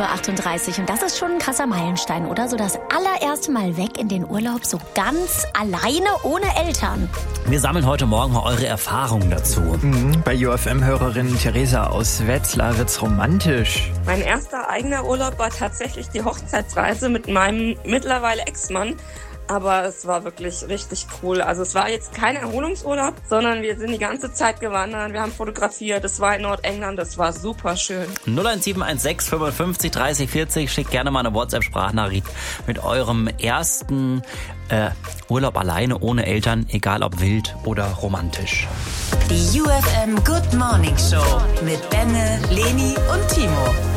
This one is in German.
8:38 Uhr. Und das ist schon ein krasser Meilenstein, oder? So das allererste Mal weg in den Urlaub, so ganz alleine, ohne Eltern. Wir sammeln heute Morgen mal eure Erfahrungen dazu. Bei UFM-Hörerin Theresa aus Wetzlar wird's romantisch. Mein erster eigener Urlaub war tatsächlich die Hochzeitsreise mit meinem mittlerweile Ex-Mann. Aber es war wirklich richtig cool. Also es war jetzt kein Erholungsurlaub, sondern wir sind die ganze Zeit gewandert. Wir haben fotografiert. Es war in Nordengland. Das war super schön. 01716 55 30 40. Schickt gerne mal eine WhatsApp-Sprachnachricht mit eurem ersten Urlaub alleine, ohne Eltern, egal ob wild oder romantisch. Die UFM Good Morning Show mit Benne, Leni und Timo.